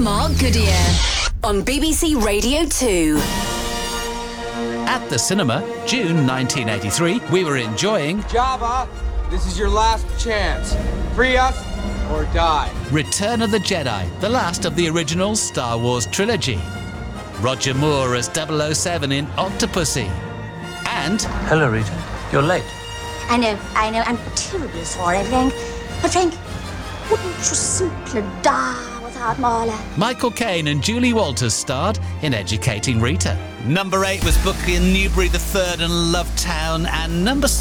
Mark Goodyear on BBC Radio 2. At the cinema, June 1983, we were enjoying Jabba, this is your last chance. Free us or die. Return of the Jedi, the last of the original Star Wars trilogy. Roger Moore as 007 in Octopussy. And... Hello, Rita. You're late. I know. I'm terribly sorry, Frank. But Frank, wouldn't you simply die without Marla? Michael Caine and Julie Walters starred in Educating Rita. Number 8 was Booker in Newbury the Third and Lovetown, and number 7